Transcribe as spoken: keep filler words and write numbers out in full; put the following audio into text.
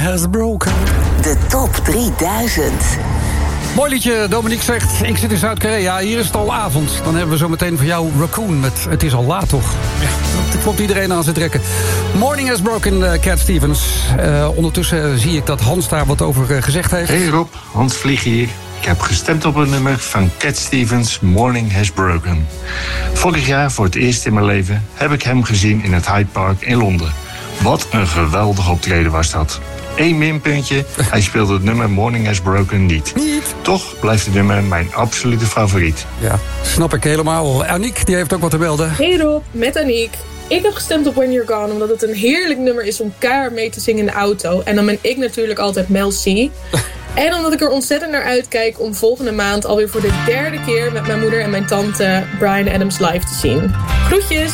Has Broken. De top drieduizend. Mooi liedje, Dominique zegt, ik zit in Zuid-Korea, hier is het al avond. Dan hebben we zo meteen voor jou Raccoon met Het is al laat, toch? Ja, dat klopt iedereen aan zijn trekken. Morning Has Broken, uh, Cat Stevens. Uh, ondertussen zie ik dat Hans daar wat over uh, gezegd heeft. Hey Rob, Hans Vlieg hier. Ik heb gestemd op een nummer van Cat Stevens, Morning Has Broken. Vorig jaar, voor het eerst in mijn leven, heb ik hem gezien in het Hyde Park in Londen. Wat een geweldig optreden was dat. Eén minpuntje, hij speelde het nummer Morning Has Broken niet. Niet? Toch blijft het nummer mijn absolute favoriet. Ja, snap ik helemaal. Aniek, die heeft ook wat te melden. Hey Rob, met Aniek. Ik heb gestemd op When You're Gone omdat het een heerlijk nummer is om keihard mee te zingen in de auto. En dan ben ik natuurlijk altijd Mel C. En omdat ik er ontzettend naar uitkijk om volgende maand alweer voor de derde keer met mijn moeder en mijn tante Bryan Adams live te zien. Groetjes!